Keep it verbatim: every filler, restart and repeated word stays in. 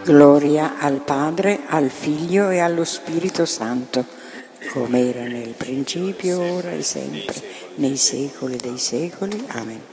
Gloria al Padre, al Figlio e allo Spirito Santo, come era nel principio, ora e sempre, nei secoli dei secoli. Amen.